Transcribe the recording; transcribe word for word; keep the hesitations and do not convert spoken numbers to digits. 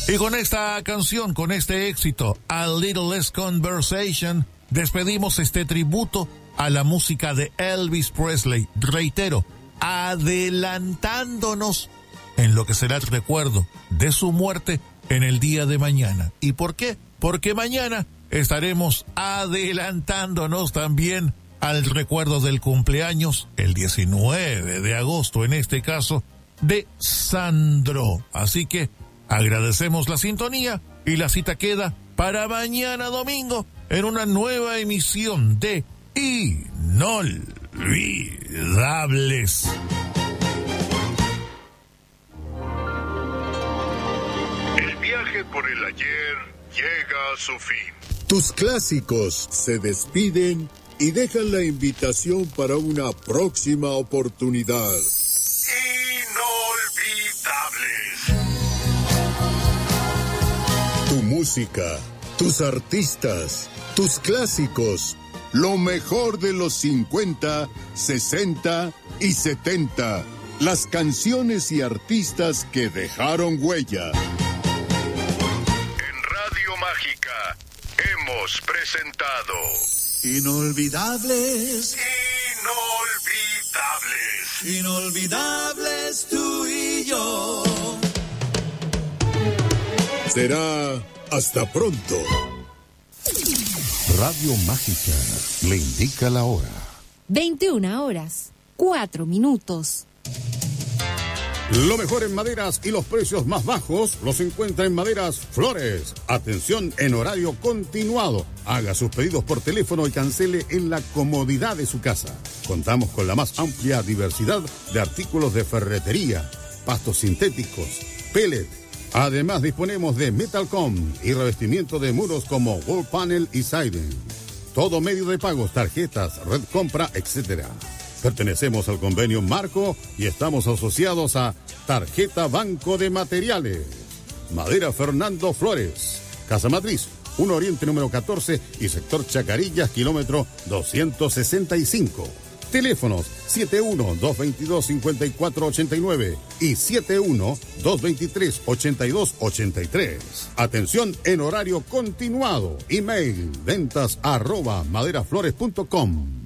Y con esta canción, con este éxito, A Little Less Conversation, despedimos este tributo a la música de Elvis Presley. Reitero, adelantándonos en lo que será el recuerdo de su muerte en el día de mañana. ¿Y por qué? Porque mañana estaremos adelantándonos también al recuerdo del cumpleaños, el diecinueve de agosto en este caso, de Sandro. Así que agradecemos la sintonía y la cita queda para mañana domingo en una nueva emisión de Inolvidables. El viaje por el ayer llega a su fin. Tus clásicos se despiden y dejan la invitación para una próxima oportunidad. Inolvidables. Tu música, tus artistas, tus clásicos, lo mejor de los cincuenta, sesenta y setenta. Las canciones y artistas que dejaron huella. Mágica, hemos presentado Inolvidables, Inolvidables, Inolvidables tú y yo. Será hasta pronto. Radio Mágica le indica la hora. veintiuna horas, cuatro minutos. Lo mejor en maderas y los precios más bajos los encuentra en Maderas Flores. Atención en horario continuado. Haga sus pedidos por teléfono y cancele en la comodidad de su casa. Contamos con la más amplia diversidad de artículos de ferretería, pastos sintéticos, pellet. Además disponemos de Metalcom y revestimiento de muros como wall panel y siding. Todo medio de pagos, tarjetas, red compra, etcétera. Pertenecemos al convenio Marco y estamos asociados a Tarjeta Banco de Materiales. Madera Fernando Flores. Casa Matriz, uno Oriente número catorce y sector Chacarillas, kilómetro doscientos sesenta y cinco. Teléfonos siete uno, dos veintidós, cincuenta y cuatro ochenta y nueve y siete uno, dos veintitrés, ochenta y dos ochenta y tres. Atención en horario continuado. Email ventas arroba maderaflores punto com.